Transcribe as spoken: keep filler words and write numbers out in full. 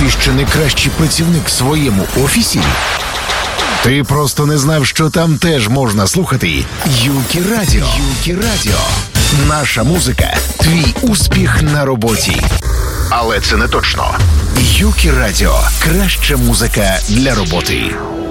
Ти ще не кращий працівник в своєму офісі? Ти просто не знав, що там теж можна слухати Юкі Радіо. Юкі Радіо. Наша музика – твій успіх на роботі. Але це не точно. Юкі Радіо – краща музика для роботи.